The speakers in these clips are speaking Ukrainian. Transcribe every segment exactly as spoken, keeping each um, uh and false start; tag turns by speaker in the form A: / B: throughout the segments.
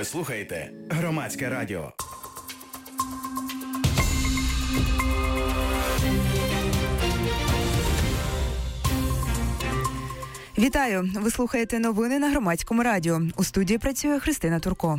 A: Ви слухаєте Громадське радіо.
B: Вітаю! Ви слухаєте новини на Громадському радіо. У студії працює Христина Турко.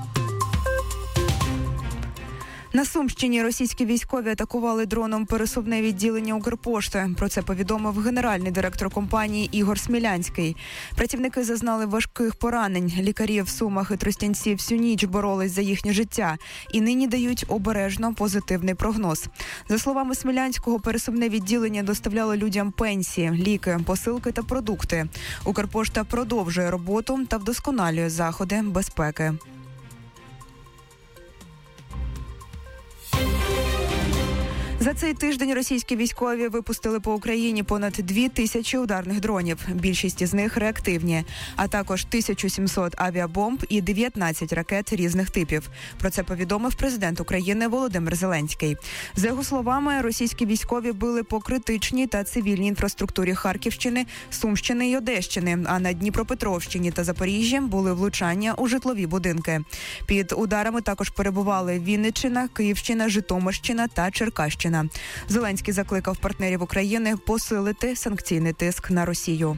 B: На Сумщині російські військові атакували дроном пересувне відділення Укрпошти. Про це повідомив генеральний директор компанії Ігор Смілянський. Працівники зазнали важких поранень. Лікарі в Сумах і Тростянці всю ніч боролись за їхнє життя. І нині дають обережно позитивний прогноз. За словами Смілянського, пересувне відділення доставляло людям пенсії, ліки, посилки та продукти. Укрпошта продовжує роботу та вдосконалює заходи безпеки. За цей тиждень російські військові випустили по Україні понад дві тисячі ударних дронів. Більшість із них реактивні, а також тисяча сімсот авіабомб і дев'ятнадцять ракет різних типів. Про це повідомив президент України Володимир Зеленський. За його словами, російські військові били по критичній та цивільній інфраструктурі Харківщини, Сумщини і Одещини, а на Дніпропетровщині та Запоріжжі були влучання у житлові будинки. Під ударами також перебували Вінниччина, Київщина, Житомирщина та Черкащина. Зеленський закликав партнерів України посилити санкційний тиск на Росію.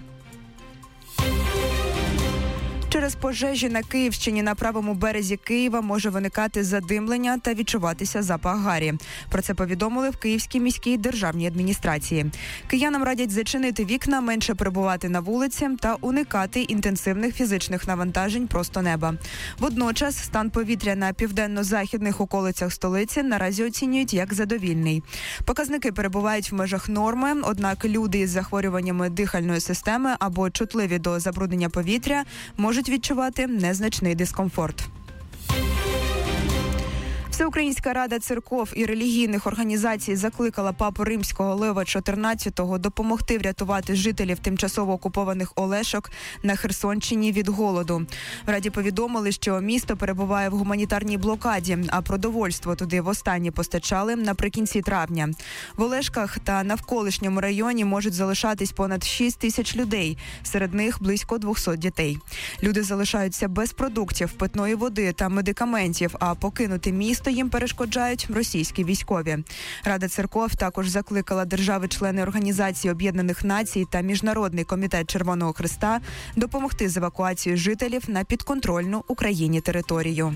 B: Через пожежі на Київщині на правому березі Києва може виникати задимлення та відчуватися запах гарі. Про це повідомили в Київській міській державній адміністрації. Киянам радять зачинити вікна, менше перебувати на вулиці та уникати інтенсивних фізичних навантажень просто неба. Водночас стан повітря на південно-західних околицях столиці наразі оцінюють як задовільний. Показники перебувають в межах норми, однак люди із захворюваннями дихальної системи або чутливі до забруднення повітря можуть відчувати незначний дискомфорт. Всеукраїнська рада церков і релігійних організацій закликала папу Римського Лева чотирнадцятого допомогти врятувати жителів тимчасово окупованих Олешок на Херсонщині від голоду. В раді повідомили, що місто перебуває в гуманітарній блокаді, а продовольство туди востаннє постачали наприкінці травня. В Олешках та навколишньому районі можуть залишатись понад шість тисяч людей, серед них близько двісті дітей. Люди залишаються без продуктів, питної води та медикаментів, а покинути місто їм перешкоджають російські військові. Рада церков також закликала держави-члени Організації Об'єднаних Націй та Міжнародний комітет Червоного Хреста допомогти з евакуацією жителів на підконтрольну Україні територію.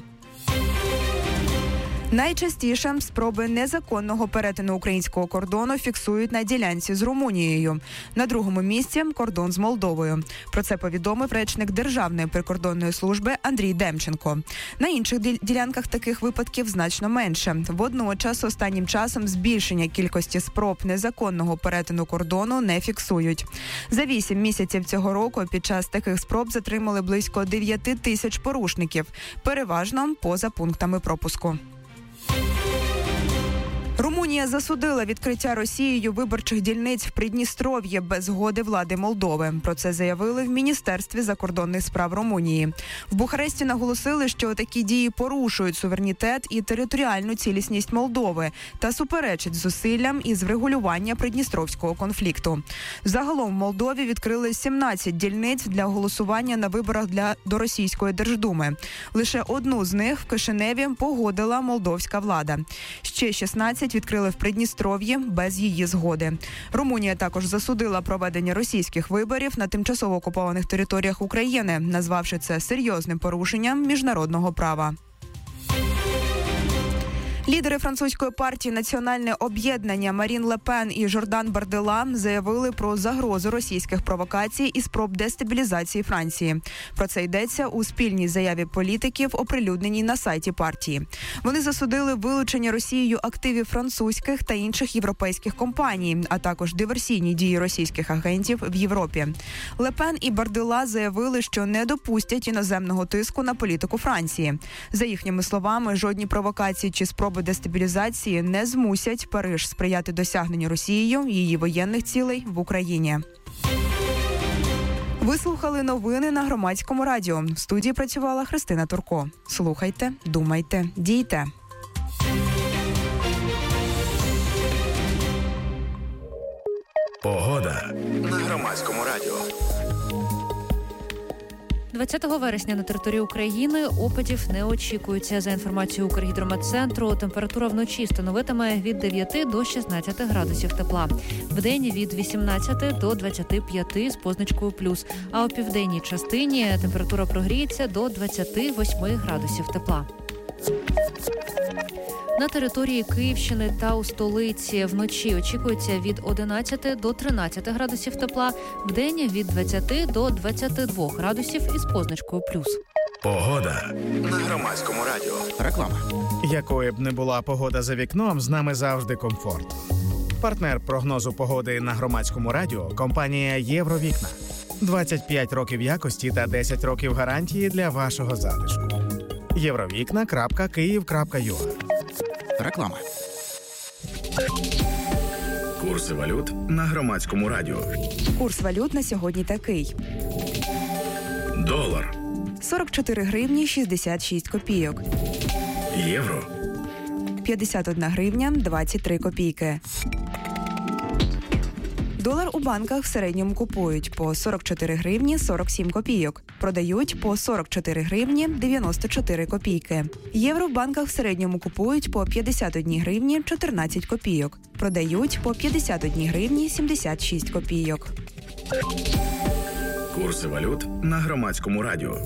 B: Найчастіше спроби незаконного перетину українського кордону фіксують на ділянці з Румунією. На другому місці – кордон з Молдовою. Про це повідомив речник Державної прикордонної служби Андрій Демченко. На інших ділянках таких випадків значно менше. Водночас останнім часом збільшення кількості спроб незаконного перетину кордону не фіксують. За вісім місяців цього року під час таких спроб затримали близько дев'ять тисяч порушників, переважно поза пунктами пропуску. Румунія засудила відкриття Росією виборчих дільниць в Придністров'ї без згоди влади Молдови. Про це заявили в Міністерстві закордонних справ Румунії. В Бухаресті наголосили, що такі дії порушують суверенітет і територіальну цілісність Молдови та суперечать зусиллям із врегулювання придністровського конфлікту. Загалом в Молдові відкрили сімнадцять дільниць для голосування на виборах для до Російської Держдуми. Лише одну з них в Кишиневі погодила молдовська влада. Ще шістнадцять відкрили в Придністров'ї без її згоди. Румунія також засудила проведення російських виборів на тимчасово окупованих територіях України, назвавши це серйозним порушенням міжнародного права. Лідери французької партії «Національне об'єднання» Марін Ле Пен і Жордан Бардела заявили про загрозу російських провокацій і спроб дестабілізації Франції. Про це йдеться у спільній заяві політиків, оприлюдненій на сайті партії. Вони засудили вилучення Росією активів французьких та інших європейських компаній, а також диверсійні дії російських агентів в Європі. Ле Пен і Бардела заявили, що не допустять іноземного тиску на політику Франції. За їхніми словами, жодні провокації чи спроби дестабілізації не змусять Париж сприяти досягненню Росією її воєнних цілей в Україні. Ви слухали новини на Громадському радіо. В студії працювала Христина Турко. Слухайте, думайте, дійте.
A: Погода на Громадському радіо.
C: двадцятого вересня на території України опадів не очікується. За інформацією Укргідрометцентру, температура вночі становитиме від дев'яти до шістнадцяти градусів тепла. Вдень від вісімнадцяти до двадцяти п'яти з позначкою плюс. А у південній частині температура прогріється до двадцяти восьми градусів тепла. На території Київщини та у столиці вночі очікується від одинадцяти до тринадцяти градусів тепла, вдень від двадцяти до двадцяти двох градусів із позначкою плюс.
A: Погода на Громадському радіо.
D: Реклама.
A: Якою б не була погода за вікном, з нами завжди комфорт. Партнер прогнозу погоди на Громадському радіо – компанія «Євровікна». двадцять п'ять років якості та десять років гарантії для вашого затишку. євровікна крапка київ крапка ю а.
D: Реклама.
A: Курси валют на Громадському радіо.
B: Курс валют на сьогодні такий.
A: Долар.
B: сорок чотири гривні шістдесят шість копійок.
A: Євро.
B: п'ятдесят одна гривня двадцять три копійки. Долар у банках в середньому купують по сорок чотири гривні сорок сім копійок. Продають по сорок чотири гривні дев'яносто чотири копійки. Євро в банках в середньому купують по п'ятдесят одна гривні чотирнадцять копійок. Продають по п'ятдесят одна гривні сімдесят шість копійок.
A: Курси валют на Громадському радіо.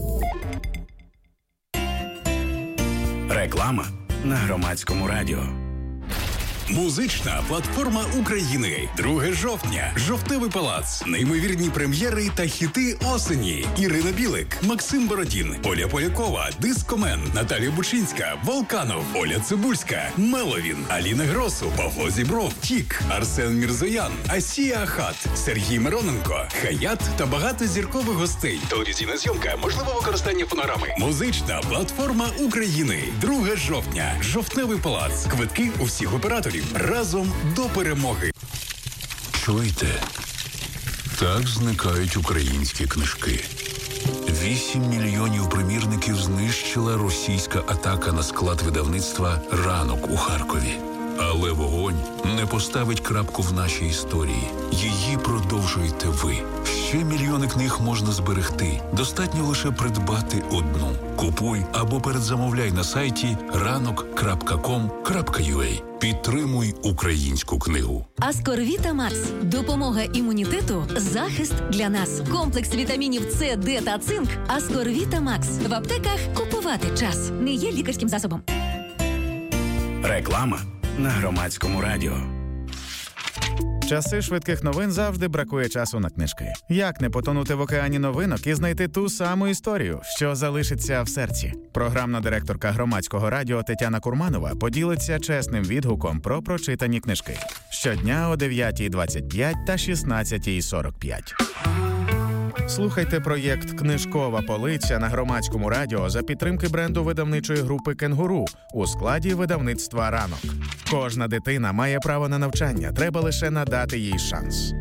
A: Реклама на Громадському радіо.
E: Музична платформа України. друге жовтня. Жовтневий палац. Неймовірні прем'єри та хіти осені. Ірина Білик, Максим Бородін, Оля Полякова, Дискомен, Наталія Бучинська, Волканов, Оля Цибульська, Меловін, Аліна Гросу, Павло Зібров, Тік, Арсен Мірзоян, Асія Ахат, Сергій Мироненко, Хаят та багато зіркових гостей. Телевізійна зйомка, можливе використання фонограми. Музична платформа України. друге жовтня. Жовтневий палац. Квитки у всіх операторів. Разом до перемоги.
F: Чуєте? Так зникають українські книжки. Вісім мільйонів примірників знищила російська атака на склад видавництва «Ранок» у Харкові. Але вогонь не поставить крапку в нашій історії. Її продовжуєте ви. Ще мільйони книг можна зберегти. Достатньо лише придбати одну. Купуй або передзамовляй на сайті ранок крапка ком крапка ю а. Підтримуй українську книгу.
G: Аскорвіта Макс. Допомога імунітету. Захист для нас. Комплекс вітамінів С, Д та цинк. Аскорвіта Макс. В аптеках купувати час. Не є лікарським засобом.
A: Реклама на Громадському радіо. Часи швидких новин завжди бракує часу на книжки. Як не потонути в океані новинок і знайти ту саму історію, що залишиться в серці? Програмна директорка Громадського радіо Тетяна Курманова поділиться чесним відгуком про прочитані книжки. Щодня о дев'ятій двадцять п'ять та шістнадцятій сорок п'ять. Слухайте проєкт «Книжкова полиця» на Громадському радіо за підтримки бренду видавничої групи «Кенгуру» у складі видавництва «Ранок». Кожна дитина має право на навчання, треба лише надати їй шанс.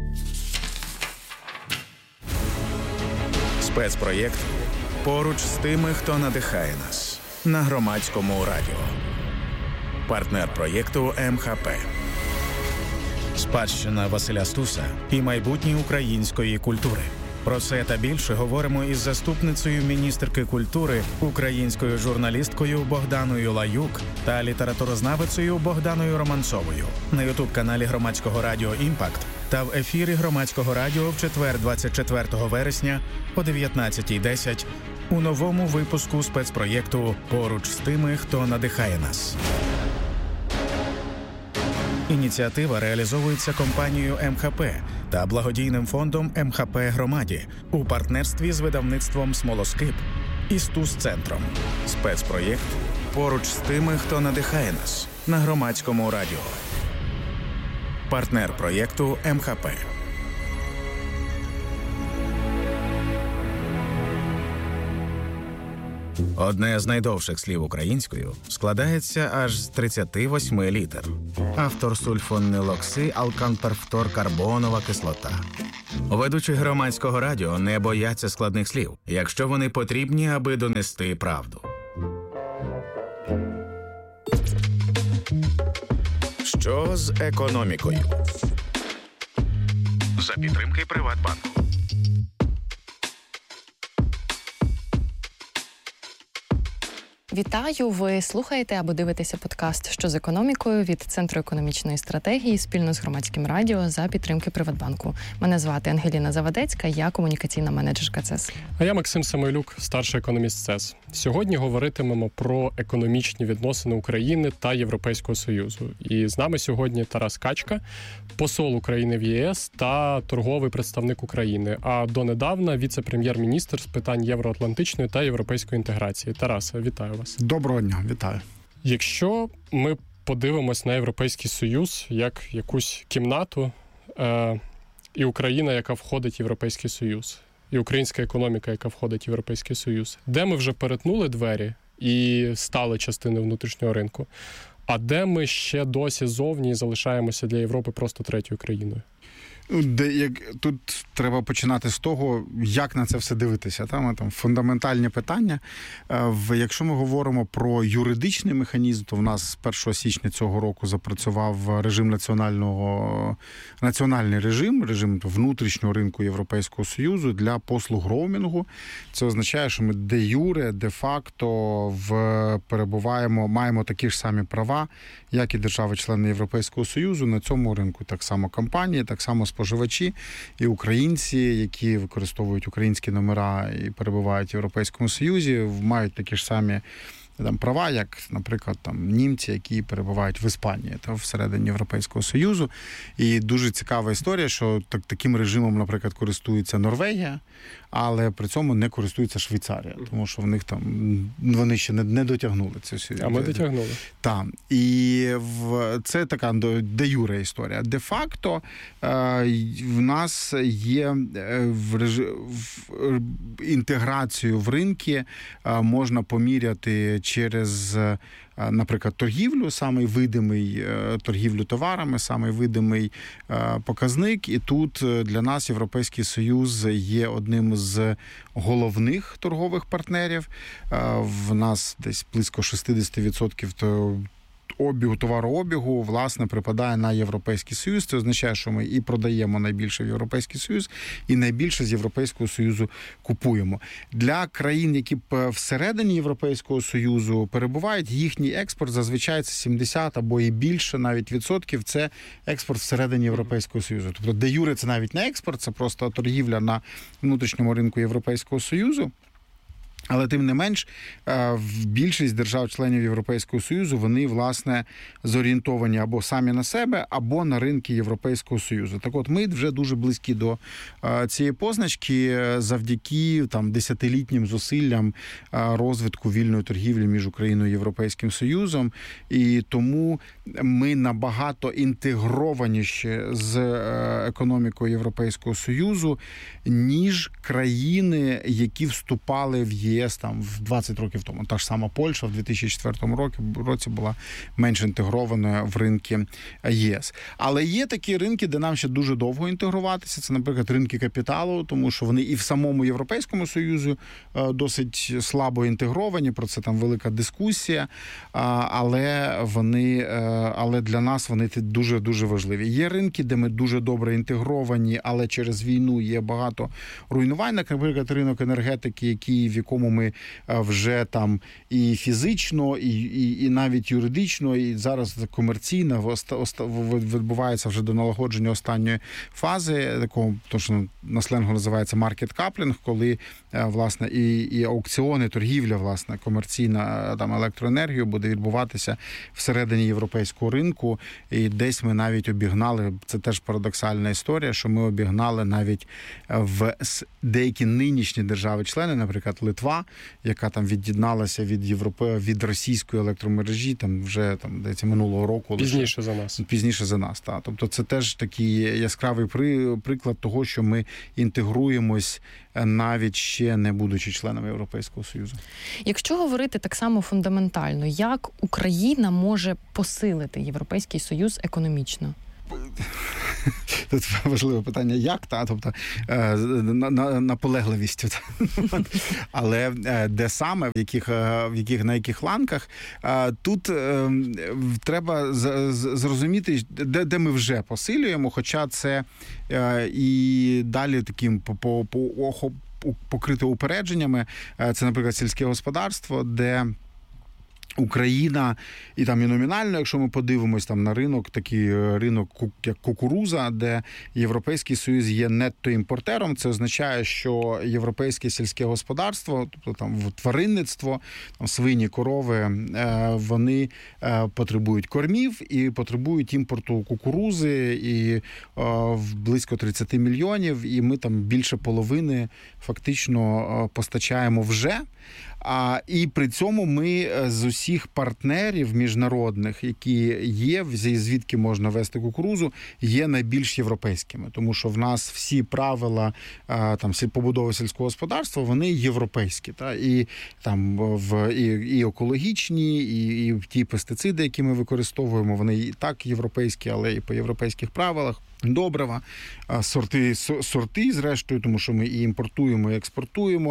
A: Спецпроєкт «Поруч з тими, хто надихає нас» на Громадському радіо. Партнер проєкту ем ха пе. Спадщина Василя Стуса і майбутнє української культури. Про це та більше говоримо із заступницею міністерки культури, українською журналісткою Богданою Лаюк та літературознавицею Богданою Романцовою на ютуб-каналі Громадського радіо «Імпакт» та в ефірі Громадського радіо в четвер двадцять четвертого вересня о дев'ятнадцятій десять у новому випуску спецпроєкту «Поруч з тими, хто надихає нас». Ініціатива реалізовується компанією ем ха пе та благодійним фондом ем ха пе «Громаді» у партнерстві з видавництвом «Смолоскип» і Стус-центром. Спецпроєкт «Поруч з тими, хто надихає нас» на Громадському радіо. Партнер проєкту ем ха пе. Одне з найдовших слів українською складається аж з тридцяти восьми літер. Автор сульфонилокси алканперфторкарбонова кислота. Ведучі Громадського радіо не бояться складних слів, якщо вони потрібні, аби донести правду. Що з економікою? За підтримки Приватбанку.
D: Вітаю! Ви слухаєте або дивитеся подкаст «Що з економікою» від Центру економічної стратегії спільно з Громадським радіо за підтримки Приватбанку. Мене звати Ангеліна Завадецька, я комунікаційна менеджерка ЦЕС.
H: А я Максим Самойлюк, старший економіст ЦЕС. Сьогодні говоритимемо про економічні відносини України та Європейського Союзу. І з нами сьогодні Тарас Качка, посол України в ЄС та торговий представник України, а донедавна віце-прем'єр-міністр з питань євроатлантичної та європейської інтеграції. Тарасе, вітаю вас.
I: Доброго дня, вітаю.
H: Якщо ми подивимось на Європейський Союз як якусь кімнату, е, і Україна, яка входить в Європейський Союз, і українська економіка, яка входить в Європейський Союз, де ми вже перетнули двері і стали частиною внутрішнього ринку, а де ми ще досі зовні і залишаємося для Європи просто третьою країною?
I: Де, як, тут треба починати з того, як на це все дивитися. Там, там фундаментальні питання. В, якщо ми говоримо про юридичний механізм, то в нас з першого січня цього року запрацював режим національного, національний режим, режим внутрішнього ринку Європейського Союзу для послуг роумінгу. Це означає, що ми де-юре, де-факто в, перебуваємо, маємо такі ж самі права, як і держави-члени Європейського Союзу на цьому ринку. Так само компанії, так само споживачі і українці, які використовують українські номера і перебувають в Європейському Союзі, мають такі ж самі там права, як, наприклад, там німці, які перебувають в Іспанії та всередині Європейського Союзу. І дуже цікава історія, що так, таким режимом, наприклад, користується Норвегія, але при цьому не користується Швейцарія, тому що в них там вони ще не, не дотягнули цю.
H: А ми дотягнули.
I: Так. І в це така де-юре історія. Де-факто в нас є в, реж... в інтеграцію в ринки можна поміряти через, наприклад, торгівлю, самий видимий торгівлю товарами, самий видимий показник. І тут для нас Європейський Союз є одним з головних торгових партнерів. В нас десь близько шістдесят відсотків обігу, товарообігу, власне, припадає на Європейський Союз. Це означає, що ми і продаємо найбільше в Європейський Союз, і найбільше з Європейського Союзу купуємо. Для країн, які всередині Європейського Союзу перебувають, їхній експорт зазвичай це сімдесят або і більше навіть відсотків, це експорт всередині Європейського Союзу. Тобто де-юре це навіть не експорт, це просто торгівля на внутрішньому ринку Європейського Союзу. Але тим не менш, в більшість держав-членів Європейського Союзу, вони, власне, зорієнтовані або самі на себе, або на ринки Європейського Союзу. Так от, ми вже дуже близькі до цієї позначки завдяки там десятилітнім зусиллям розвитку вільної торгівлі між Україною і Європейським Союзом. І тому ми набагато інтегрованіші з економікою Європейського Союзу, ніж країни, які вступали в ЄС там в двадцять років тому. Та ж сама Польща в дві тисячі четвертому році була менш інтегрованою в ринки ЄС. Але є такі ринки, де нам ще дуже довго інтегруватися. Це, наприклад, ринки капіталу, тому що вони і в самому Європейському Союзі досить слабо інтегровані, про це там велика дискусія, але вони, але для нас вони дуже-дуже важливі. Є ринки, де ми дуже добре інтегровані, але через війну є багато руйнувань, наприклад, ринок енергетики, який в якому ми вже там і фізично, і, і, і навіть юридично, і зараз комерційно відбувається вже до налагодження останньої фази, такого, то, що на сленгу називається маркет-каплінг, коли, власне, і, і аукціони, торгівля, власне, комерційна там електроенергію буде відбуватися всередині європейського ринку, і десь ми навіть обігнали, це теж парадоксальна історія, що ми обігнали навіть в деякі нинішні держави-члени, наприклад, Литва, яка там від'єдналася від Європи, від російської електромережі, там вже там здається минулого року.
H: Пізніше
I: лише,
H: за нас.
I: Пізніше за нас, так. Тобто це теж такий яскравий при, приклад того, що ми інтегруємось навіть ще не будучи членами Європейського Союзу.
D: Якщо говорити так само фундаментально, як Україна може посилити Європейський Союз економічно?
I: Тут важливе питання, як, та, тобто наполегливість. Але де саме, в яких, в яких, на яких ланках, тут треба зрозуміти, де, де ми вже посилюємо, хоча це і далі таким по, по, по, покрите упередженнями. Це, наприклад, сільське господарство, де Україна, і там і номінально, якщо ми подивимось там на ринок, такий ринок, як кукуруза, де Європейський Союз є нетто-імпортером, це означає, що європейське сільське господарство, тобто там тваринництво, там свині, корови, вони потребують кормів і потребують імпорту кукурузи, і близько тридцять мільйонів, і ми там більше половини фактично постачаємо вже. А, і при цьому ми з усіх партнерів міжнародних, які є, звідки можна вести кукурузу, є найбільш європейськими. Тому що в нас всі правила там, побудови сільського господарства, вони європейські. Та? І, там, в, і, і екологічні, і, і ті пестициди, які ми використовуємо, вони і так європейські, але і по європейських правилах. Добрива, сорти, сорти, зрештою, тому що ми і імпортуємо, і експортуємо,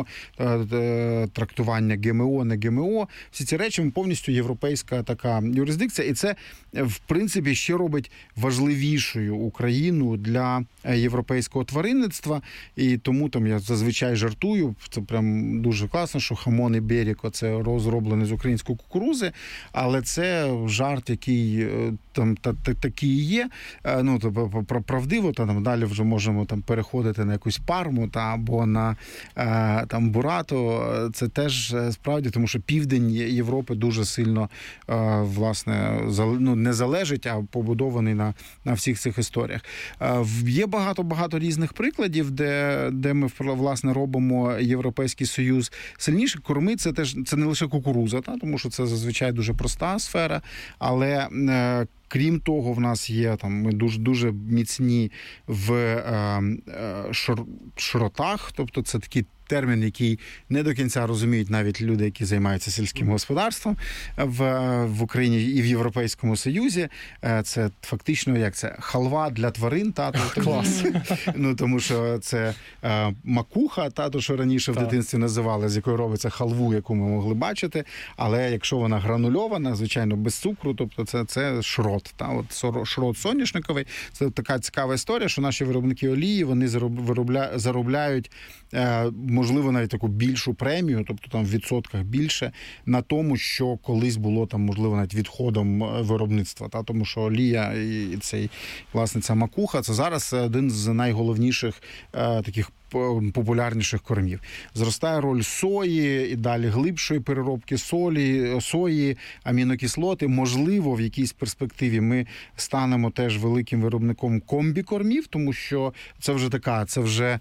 I: трактування ГМО, не ГМО. Всі ці речі ми повністю європейська така юрисдикція. І це, в принципі, ще робить важливішою Україну для європейського тваринництва. І тому там я зазвичай жартую, це прям дуже класно, що хамон і беріко – це розроблений з української кукурузи, але це жарт, який там та, та, такий є. Ну, то, правдиво, та там далі вже можемо там переходити на якусь парму та або на е, там бурато. Це теж справді, тому що південь Європи дуже сильно е, власне зал, ну, не залежить, а побудований на, на всіх цих історіях. Е, є багато-багато різних прикладів, де, де ми власне робимо Європейський Союз сильніше. Корми це теж це не лише кукуруза, та тому що це зазвичай дуже проста сфера, але е, крім того, в нас є там ми дуже дуже міцні в е, е, шор, шротах, тобто це такі термін, який не до кінця розуміють навіть люди, які займаються сільським господарством в, в Україні і в Європейському Союзі. Це фактично, як це, халва для тварин, тато. Клас. Ну, тому що це е, макуха, тато, що раніше в так. дитинстві називали, з якої робиться халву, яку ми могли бачити, але якщо вона гранульована, звичайно, без цукру, тобто це, це шрот. Та? От шрот соняшниковий. Це така цікава історія, що наші виробники олії, вони заробля, заробляють е, можливо, навіть таку більшу премію, тобто там в відсотках більше, на тому, що колись було там, можливо, навіть відходом виробництва. Та? Тому що олія і цей, власне, ця макуха, це зараз один з найголовніших е, таких популярніших кормів. Зростає роль сої і далі глибшої переробки солі, сої, амінокислоти. Можливо, в якійсь перспективі ми станемо теж великим виробником комбікормів, тому що це вже така, це вже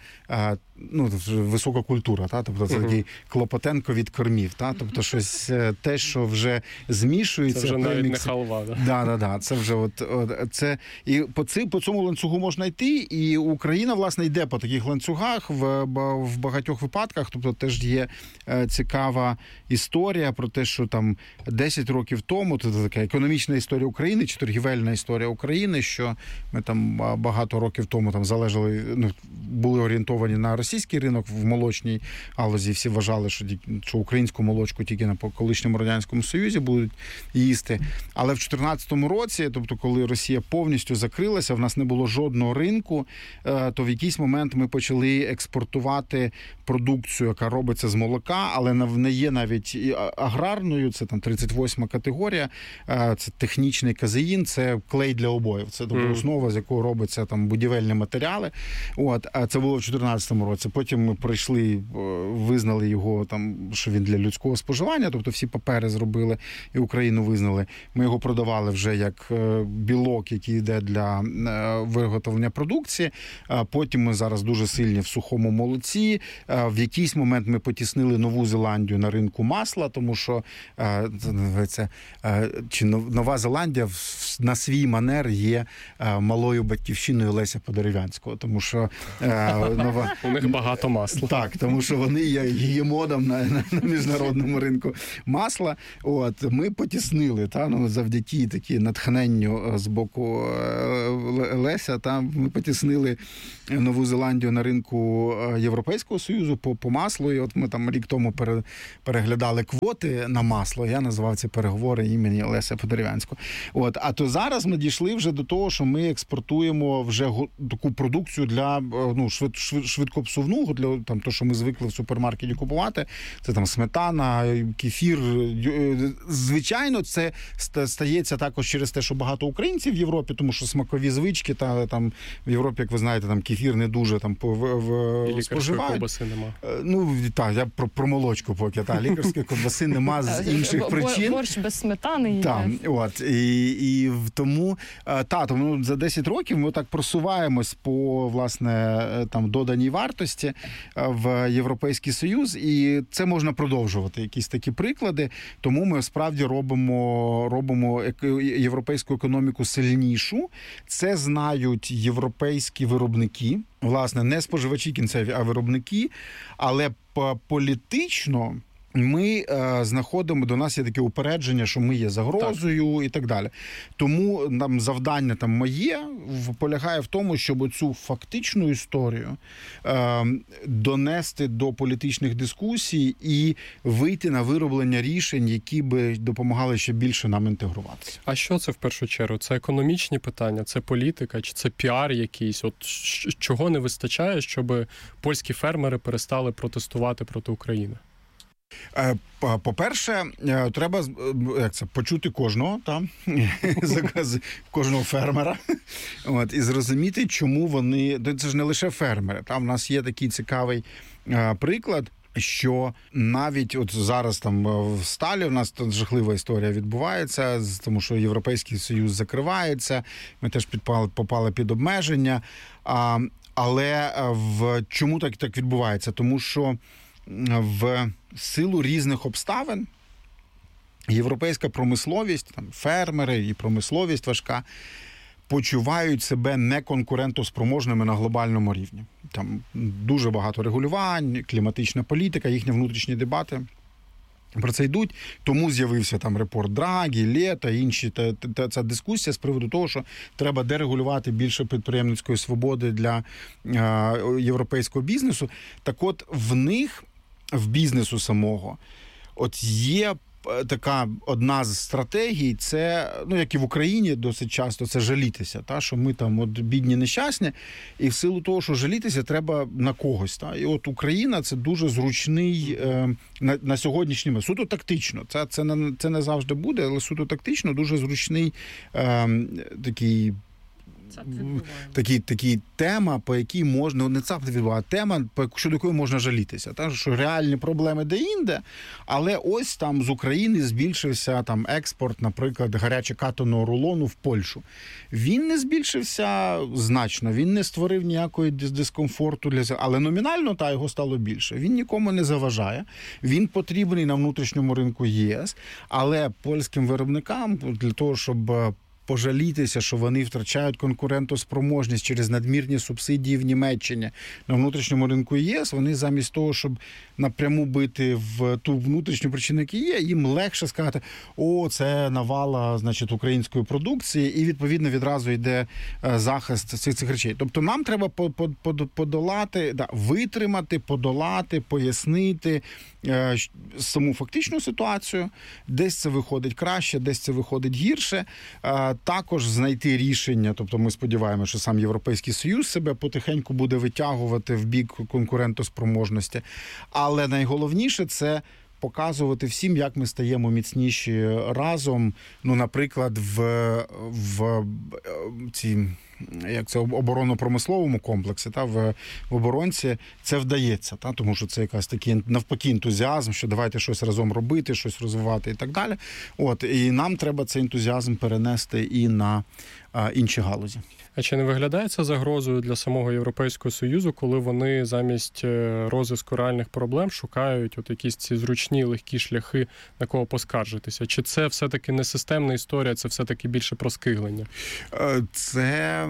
I: ну, висока культура, та? Тобто це такий Клопотенко від кормів, та? Тобто щось те, що вже змішується.
H: Це вже навіть не халва. Да?
I: Да, да, да. Це вже от, от це і по цим по цьому ланцюгу можна йти, і Україна, власне, йде по таких ланцюгах в, в багатьох випадках. Тобто теж є цікава історія про те, що там десять років тому, це така економічна історія України, чи торгівельна історія України, що ми там багато років тому там залежали, ну, були орієнтовані на російський ринок в молочній галузі. Всі вважали, що, що українську молочку тільки на колишньому Радянському Союзі будуть їсти. Але в чотирнадцятому році, тобто коли Росія повністю закрилася, в нас не було жодного ринку, то в якийсь момент ми почали експортувати продукцію, яка робиться з молока, але не є навіть і аграрною, це там тридцять восьма категорія, це технічний казеїн, це клей для обоїв, це тобто, основа, з якого робиться там будівельні матеріали. От, це було в чотирнадцятому році. Потім ми прийшли, визнали його там, що він для людського споживання, тобто всі папери зробили і Україну визнали. Ми його продавали вже як білок, який йде для виготовлення продукції. Потім ми зараз дуже сильні в сухому молоці. В якийсь момент ми потіснили Нову Зеландію на ринку масла, тому що це називається, чи Нова Зеландія на свій манер є малою батьківщиною Леся Подерев'янського, тому що нова...
H: У них багато масла.
I: Так, тому що вони є гегемоном на, на, на міжнародному ринку масла. От, ми потіснили, та, ну, завдяки такі натхненню з боку Леся, та, ми потіснили Нову Зеландію на ринку Європейського Союзу по, по маслу. І от ми там рік тому пере, переглядали квоти на масло. Я назвав ці переговори імені Олеся Подерев'янського. От, а то зараз ми дійшли вже до того, що ми експортуємо вже таку продукцію для ну, швид, швид, швидкопсувного, для там, то, що ми звикли в супермаркеті купувати. Це там сметана, кефір. Звичайно, це стається також через те, що багато українців в Європі, тому що смакові звички, та там в Європі, як ви знаєте, там кефір не дуже там в, в споживають.
H: Ковбаси нема.
I: Ну, так, я про, про молочку поки, так, лікарської ковбаси нема з інших причин.
D: Борщ без сметани.
I: Так, от, і, і тому, та, тому за десять років ми так просуваємось по, власне, там, доданій вартості в Європейський Союз, і це можна продовжувати, якісь такі приклади, тому ми справді робимо, робимо європейську економіку сильнішу. Це знають європейські виробники, власне, не споживачі кінцеві, а виробники, але політично ми е, знаходимо, до нас є таке упередження, що ми є загрозою, так, і так далі. Тому нам завдання там моє полягає в тому, щоб оцю фактичну історію е, донести до політичних дискусій і вийти на вироблення рішень, які би допомагали ще більше нам інтегруватися.
H: А що це в першу чергу? Це економічні питання, це політика, чи це піар якийсь? От чого не вистачає, щоб польські фермери перестали протестувати проти України?
I: По-перше, треба як це, почути кожного, там, кожного фермера, от, і зрозуміти, чому вони... Це ж не лише фермери. Там в нас є такий цікавий приклад, що навіть от зараз там в Сталі у нас тут жахлива історія відбувається, тому що Європейський Союз закривається, ми теж підпали, попали під обмеження. А, але в чому так, так відбувається? Тому що в силу різних обставин європейська промисловість, там, фермери і промисловість важка, почувають себе неконкурентоспроможними на глобальному рівні. Там дуже багато регулювань, кліматична політика, їхні внутрішні дебати про це йдуть. Тому з'явився там репорт Драгі, Лєта, інші. Та, та, ця дискусія з приводу того, що треба дерегулювати більше підприємницької свободи для е, європейського бізнесу. Так от в них, в бізнесу самого, от є така одна з стратегій, це, ну, як і в Україні досить часто, це жалітися, та, що ми там от бідні, нещасні, і в силу того, що жалітися треба на когось. Та. І от Україна – це дуже зручний е, на, на сьогоднішній момент. Суто тактично, це, це, не, це не завжди буде, але суто тактично дуже зручний е, такий Такі, такі тема, по якій можна, не цап відбуває, тема, щодо якої можна жалітися. Так, що реальні проблеми де-інде, але ось там з України збільшився там експорт, наприклад, гаряче-катаного рулону в Польщу. Він не збільшився значно, він не створив ніякої дискомфорту, для але номінально та його стало більше. Він нікому не заважає, він потрібний на внутрішньому ринку ЄС, але польським виробникам для того, щоб пожалітися, що вони втрачають конкурентоспроможність через надмірні субсидії в Німеччині на внутрішньому ринку ЄС, вони замість того, щоб напряму бити в ту внутрішню причину, яка є, їм легше сказати, о, це навала, значить, української продукції, і, відповідно, відразу йде захист цих, цих речей. Тобто нам треба подолати, да, витримати, подолати, пояснити е, саму фактичну ситуацію, десь це виходить краще, десь це виходить гірше, е, також знайти рішення, тобто ми сподіваємося, що сам Європейський Союз себе потихеньку буде витягувати в бік конкурентоспроможності. Але найголовніше – це показувати всім, як ми стаємо міцніші разом. Ну, наприклад, в, в, в цій, як це, оборонно-промисловому комплексі, та, в, в оборонці це вдається, та, тому що це якась такий навпаки ентузіазм, що давайте щось разом робити, щось розвивати і так далі. От, і нам треба цей ентузіазм перенести і на а, інші галузі.
H: А чи не виглядає це загрозою для самого Європейського Союзу, коли вони замість розв'язку реальних проблем шукають от якісь ці зручні, легкі шляхи, на кого поскаржитися? Чи це все-таки не системна історія, це все-таки більше про скиглення?
I: Це...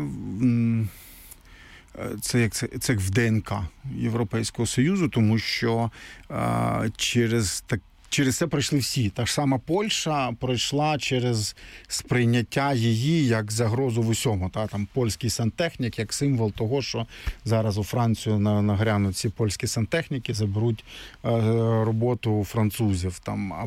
I: Це як, це, це як в ДНК Європейського Союзу, тому що а, через так через це пройшли всі. Та ж сама Польща пройшла через сприйняття її як загрозу в усьому. Та? Там польський сантехнік як символ того, що зараз у Францію нагрянуть ці польські сантехніки, заберуть е, роботу у французів. Там,